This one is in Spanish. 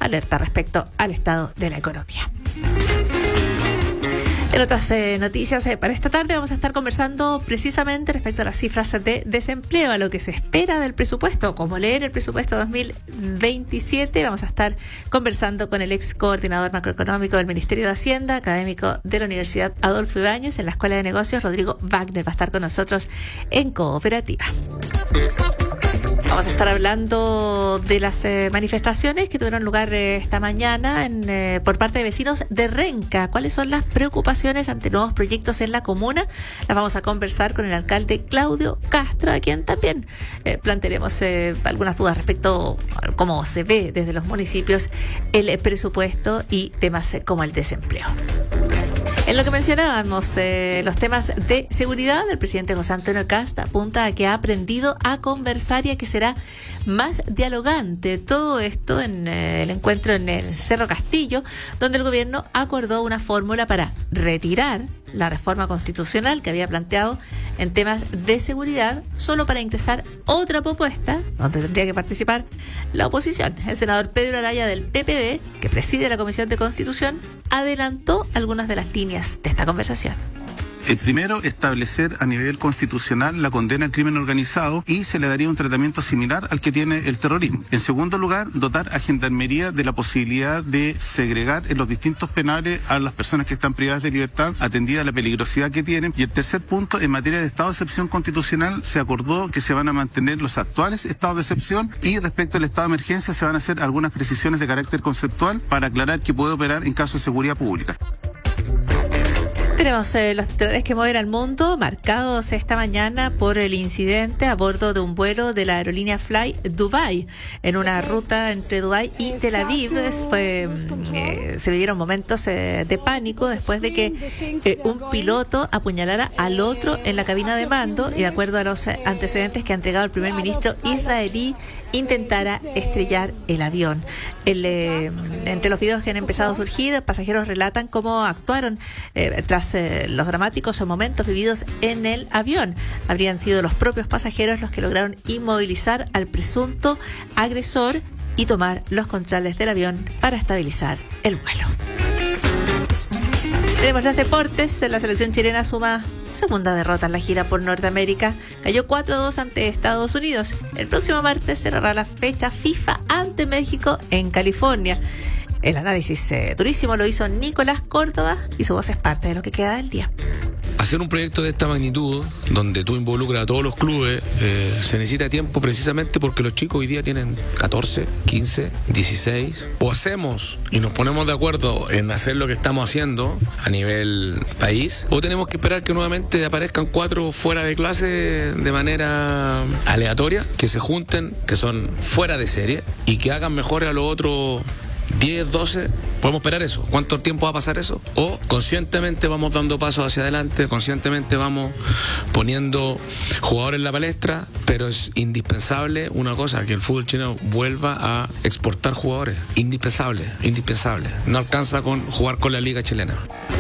alerta respecto al estado de la economía. En otras noticias para esta tarde vamos a estar conversando precisamente respecto a las cifras de desempleo, a lo que se espera del presupuesto, cómo leer el presupuesto 2027. Vamos a estar conversando con el ex coordinador macroeconómico del Ministerio de Hacienda, académico de la Universidad Adolfo Ibáñez, en la Escuela de Negocios, Rodrigo Wagner, va a estar con nosotros en Cooperativa. Vamos a estar hablando de las manifestaciones que tuvieron lugar esta mañana por parte de vecinos de Renca. ¿Cuáles son las preocupaciones ante nuevos proyectos en la comuna? Las vamos a conversar con el alcalde Claudio Castro, a quien también plantearemos algunas dudas respecto a cómo se ve desde los municipios el presupuesto y temas como el desempleo. En lo que mencionábamos, los temas de seguridad, el presidente José Antonio Kast apunta a que ha aprendido a conversar y a que será más dialogante. Todo esto en el encuentro en el Cerro Castillo, donde el gobierno acordó una fórmula para retirar la reforma constitucional que había planteado en temas de seguridad, solo para ingresar otra propuesta donde tendría que participar la oposición. El senador Pedro Araya del PPD, que preside la Comisión de Constitución, adelantó algunas de las líneas de esta conversación. Primero, establecer a nivel constitucional la condena al crimen organizado y se le daría un tratamiento similar al que tiene el terrorismo. En segundo lugar, dotar a Gendarmería de la posibilidad de segregar en los distintos penales a las personas que están privadas de libertad, atendida la peligrosidad que tienen. Y el tercer punto, en materia de estado de excepción constitucional, se acordó que se van a mantener los actuales estados de excepción y respecto al estado de emergencia se van a hacer algunas precisiones de carácter conceptual para aclarar que puede operar en caso de seguridad pública. Tenemos los titulares que mueven al mundo, marcados esta mañana por el incidente a bordo de un vuelo de la aerolínea Fly Dubai, en una ruta entre Dubái y Tel Aviv. Se vivieron momentos de pánico después de que un piloto apuñalara al otro en la cabina de mando y, de acuerdo a los antecedentes que ha entregado el primer ministro israelí, intentara estrellar el avión. Entre los videos que han empezado a surgir, pasajeros relatan cómo actuaron tras los dramáticos momentos vividos en el avión. Habrían sido los propios pasajeros los que lograron inmovilizar al presunto agresor y tomar los controles del avión para estabilizar el vuelo. Tenemos los deportes. La selección chilena suma segunda derrota en la gira por Norteamérica. Cayó 4-2 ante Estados Unidos. El próximo martes cerrará la fecha FIFA ante México en California. El análisis durísimo lo hizo Nicolás Córdoba y su voz es parte de lo que queda del día. Hacer un proyecto de esta magnitud, donde tú involucras a todos los clubes, se necesita tiempo precisamente porque los chicos hoy día tienen 14, 15, 16. O hacemos y nos ponemos de acuerdo en hacer lo que estamos haciendo a nivel país, o tenemos que esperar que nuevamente aparezcan 4 fuera de clase de manera aleatoria, que se junten, que son fuera de serie y que hagan mejores a los otros 10, 12, ¿podemos esperar eso? ¿Cuánto tiempo va a pasar eso? O conscientemente vamos dando pasos hacia adelante, conscientemente vamos poniendo jugadores en la palestra, pero es indispensable una cosa, que el fútbol chileno vuelva a exportar jugadores. Indispensable. No alcanza con jugar con la liga chilena.